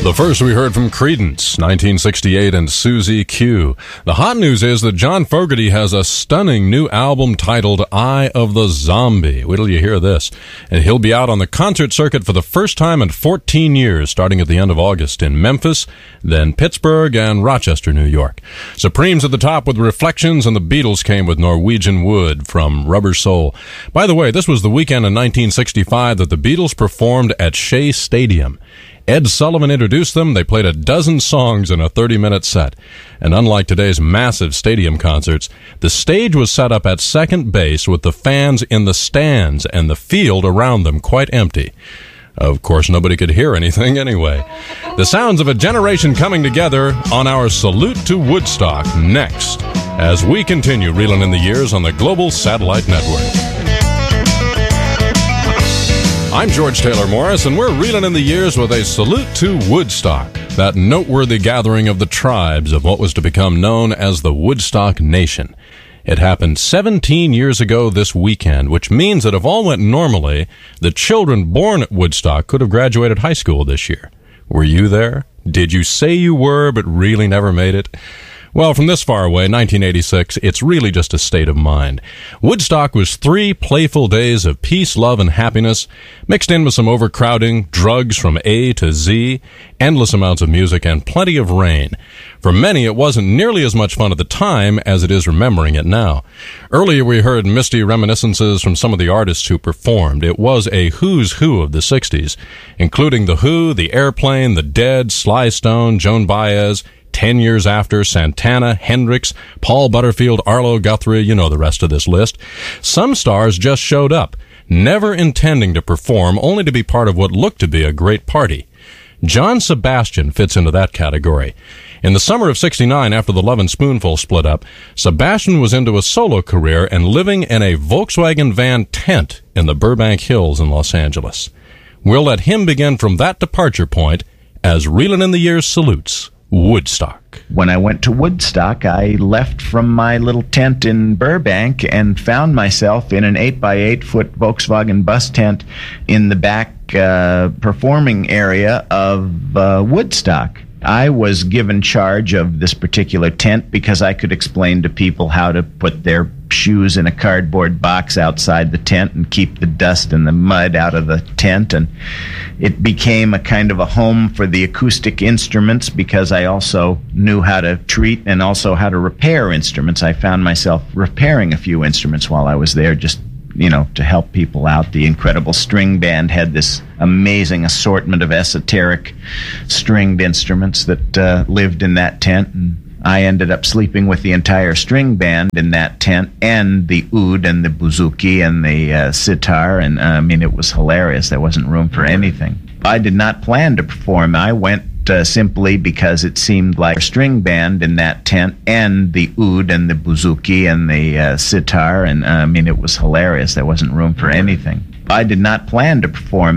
The first we heard from Creedence, 1968, and Susie Q. The hot news is that John Fogerty has a stunning new album titled Eye of the Zombie. Wait till you hear this. And he'll be out on the concert circuit for the first time in 14 years, starting at the end of August in Memphis, then Pittsburgh and Rochester, New York. Supreme's at the top with Reflections, and the Beatles came with Norwegian Wood from Rubber Soul. By the way, this was the weekend in 1965 that the Beatles performed at Shea Stadium. Ed Sullivan introduced them. They played a dozen songs in a 30-minute set. And unlike today's massive stadium concerts, the stage was set up at second base with the fans in the stands and the field around them quite empty. Of course, nobody could hear anything anyway. The sounds of a generation coming together on our Salute to Woodstock next, as we continue reeling in the years on the Global Satellite Network. I'm George Taylor Morris, and we're reeling in the years with a salute to Woodstock, that noteworthy gathering of the tribes of what was to become known as the Woodstock Nation. It happened 17 years ago this weekend, which means that if all went normally, the children born at Woodstock could have graduated high school this year. Were you there? Did you say you were, but really never made it? Well, from this far away, 1986, it's really just a state of mind. Woodstock was 3 playful days of peace, love, and happiness, mixed in with some overcrowding, drugs from A to Z, endless amounts of music, and plenty of rain. For many, it wasn't nearly as much fun at the time as it is remembering it now. Earlier, we heard misty reminiscences from some of the artists who performed. It was a who's who of the 60s, including The Who, The Airplane, The Dead, Sly Stone, Joan Baez, 10 Years After, Santana, Hendrix, Paul Butterfield, Arlo Guthrie, you know the rest of this list. Some stars just showed up, never intending to perform, only to be part of what looked to be a great party. John Sebastian fits into that category. In the summer of '69, after the Lovin' Spoonful split up, Sebastian was into a solo career and living in a Volkswagen van tent in the Burbank Hills in Los Angeles. We'll let him begin from that departure point as Reelin' in the Years salutes Woodstock. When I went to Woodstock, I left from my little tent in Burbank and found myself in an 8x8-foot Volkswagen bus tent in the back performing area of Woodstock. I was given charge of this particular tent because I could explain to people how to put their shoes in a cardboard box outside the tent and keep the dust and the mud out of the tent. And it became a kind of a home for the acoustic instruments because I also knew how to treat and also how to repair instruments. I found myself repairing a few instruments while I was there, just to help people out. The Incredible String Band had this amazing assortment of esoteric stringed instruments that lived in that tent, and I ended up sleeping with the entire string band in that tent, and the oud and the bouzouki and the sitar, and it was hilarious. There wasn't room for anything. I did not plan to perform. I went simply because it seemed like a string band in that tent, and the oud and the bouzouki and the sitar, and it was hilarious. There wasn't room for anything. I did not plan to perform.